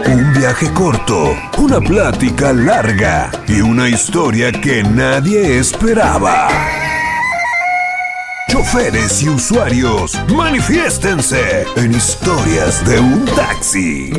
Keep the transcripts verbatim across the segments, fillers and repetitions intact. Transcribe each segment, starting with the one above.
Un viaje corto, una plática larga y una historia que nadie esperaba. Choferes y usuarios, manifiéstense en Historias de un Taxi.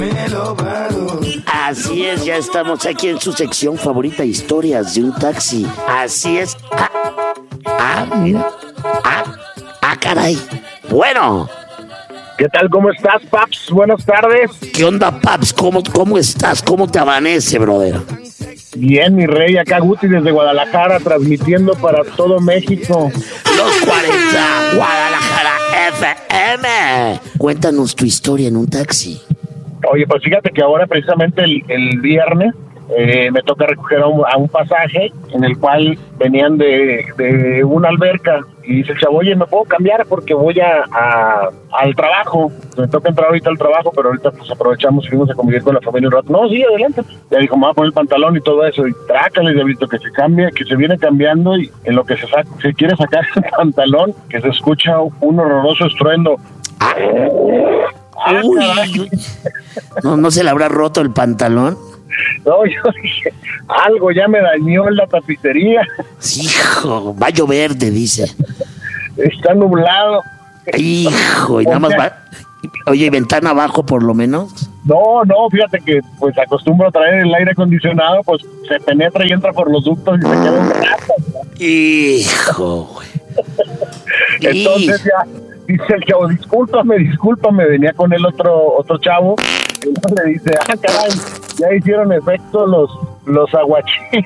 Así es, ya estamos aquí en su sección favorita, Historias de un Taxi. Así es. Ah, ah mira. Ah, ah, caray. Bueno. ¿Qué tal? ¿Cómo estás, Paps? Buenas tardes. ¿Qué onda, Paps? ¿Cómo, cómo estás? ¿Cómo te amanece, brother? Bien, mi rey, acá Guti desde Guadalajara, transmitiendo para todo México. Los cuarenta, Guadalajara F M. Cuéntanos tu historia en un taxi. Oye, pues fíjate que ahora precisamente el, el viernes eh, me toca recoger a un, a un pasaje en el cual venían de, de una alberca y dice el chavo, oye, ¿me puedo cambiar? Porque voy a, a al trabajo. Me toca entrar ahorita al trabajo, pero ahorita pues aprovechamos y fuimos a convivir con la familia un rato. No, sí, adelante. Ya dijo, me voy a poner el pantalón y todo eso. Y trácale, diablito, que se cambie, que se viene cambiando y en lo que se saca, se quiere sacar el pantalón, que se escucha un horroroso estruendo. Ah, uy, uy. No, ¿no se le habrá roto el pantalón? No, yo dije, algo ya me dañó en la tapicería. Hijo, va a llover, te dice. Está nublado. Hijo, y nada más va. Oye, ¿y ventana abajo por lo menos? No, no, fíjate que pues acostumbro a traer el aire acondicionado, pues se penetra y entra por los ductos y se queda un rato. Hijo, güey. Entonces ya dice el chavo, discúlpame, discúlpame, venía con el otro otro chavo. Y uno le dice, ah, caray, ya hicieron efecto los, los aguachiles.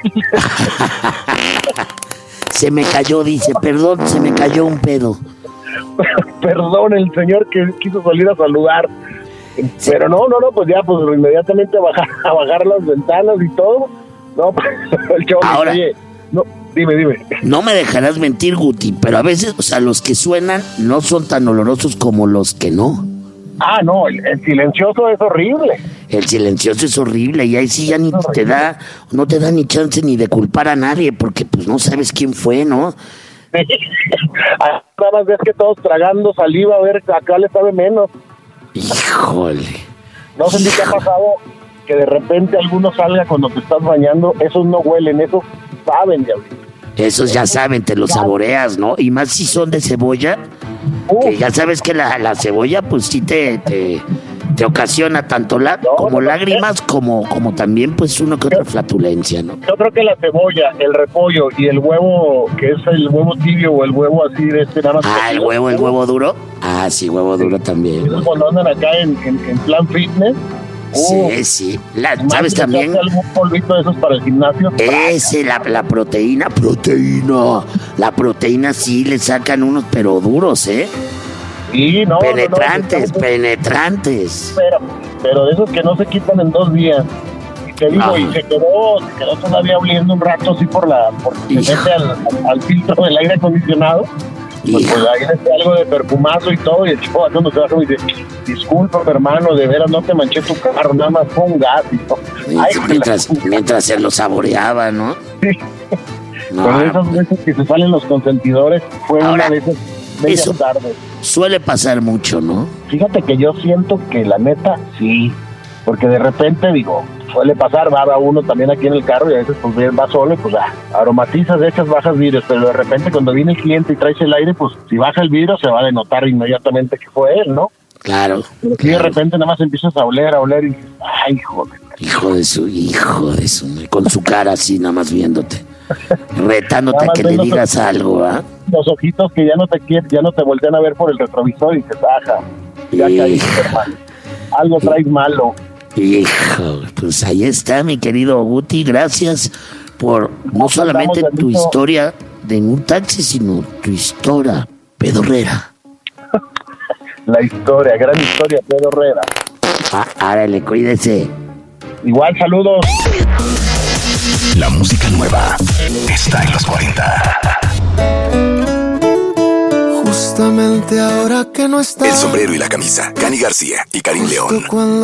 Se me cayó, dice, perdón, se me cayó un pedo. Perdón, el señor que quiso salir a saludar. Sí. Pero no, no, no, pues ya, pues inmediatamente a bajar, a bajar las ventanas y todo. No, pues el chavo ahora, me dice, no, dime, dime. No me dejarás mentir, Guti, pero a veces, o sea, los que suenan no son tan olorosos como los que no. Ah, no, el, el silencioso es horrible. El silencioso es horrible y ahí sí ya ni te da, no te da ni chance ni de culpar a nadie porque pues no sabes quién fue, ¿no? Nada más ves que todos tragando saliva, a ver, acá le sabe menos. Híjole. No sé si te ha pasado que de repente alguno salga cuando te estás bañando, esos no huelen, esos saben, diablito. Esos ya saben, te los saboreas, ¿no? Y más si son de cebolla, uh. que ya sabes que la, la cebolla pues sí te, te, te ocasiona tanto la, no, como no, lágrimas no. como como también pues uno que otra flatulencia, ¿no? Yo creo que la cebolla, el repollo y el huevo, que es el huevo tibio o el huevo así de este nada más. Ah, el huevo, el huevo duro. Ah, sí, huevo duro también. Esos cuando andan acá en, en, en plan fitness. Uh, sí, sí. La, ¿sabes también? ¿Algún polvito de esos para el gimnasio? Ese, la, la proteína, proteína. La proteína sí le sacan unos, pero duros, ¿eh? Sí, no. Penetrantes, no, no, penetrantes. Pero, pero de esos que no se quitan en dos días. Y te digo, ah. y se quedó, se quedó todavía oliendo un rato así por la, porque se mete al, al filtro del aire acondicionado. Pues, pues ahí le algo de perfumazo y todo, y el chico cuando se baja me dice, disculpa hermano, de veras no te manché tu carro, nada más fue un gas y todo. Ay, mientras, la... mientras se lo saboreaba, ¿no? Sí. No. Pero esas veces que se salen los consentidores fue ahora, una de esas eso tarde. Suele pasar mucho, ¿no? Fíjate que yo siento que la neta, sí, porque de repente digo, suele pasar, va a uno también aquí en el carro y a veces pues va solo y pues ah, aromatizas, echas, bajas vidrios, pero de repente cuando viene el cliente y traes el aire, pues si baja el vidrio se va a denotar inmediatamente que fue él, ¿no? Claro. Pero claro. de repente nada más empiezas a oler, a oler y dices, ay, joder. Hijo de su, hijo de su, con su cara así nada más viéndote, retándote a que le digas los, algo, ¿ah? ¿eh? Los ojitos que ya no te quieren, ya no te voltean a ver por el retrovisor y dices, ajá, ya caíste, hermano. Algo traes malo. Hijo, pues ahí está, mi querido Guti, gracias por no solamente tu historia de un taxi, sino tu historia pedorrera. La historia, gran historia pedorrera. Ah, árale, cuídese. Igual, saludos. La música nueva está en los cuarenta. Justamente ahora que no está. El Sombrero y la Camisa, Cani García y Karim León.